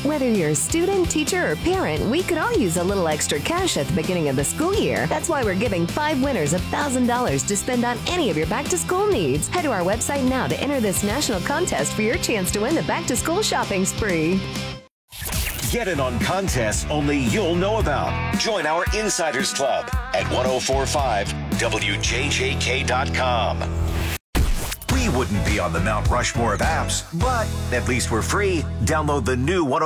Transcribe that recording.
Whether you're a student, teacher, or parent, we could all use a little extra cash at the beginning of the school year. That's why we're giving 5 winners $1,000 to spend on any of your back-to-school needs. Head to our website now to enter this national contest for your chance to win the back-to-school shopping spree. Get in on contests only you'll know about. Join our Insiders Club at 1045WJJK.com. We wouldn't be on the Mount Rushmore of apps, but at least we're free. Download the new